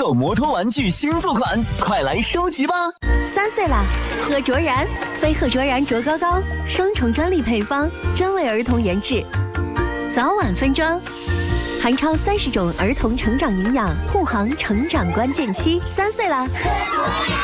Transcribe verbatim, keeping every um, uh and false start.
有摩托玩具新作款，快来收集吧！ 三岁啦，喝卓然，飞鹤卓然卓高高，双重专利配方，专为儿童研制，早晚分装，含超三十种儿童成长营养，护航成长关键期。三岁啦，喝卓然。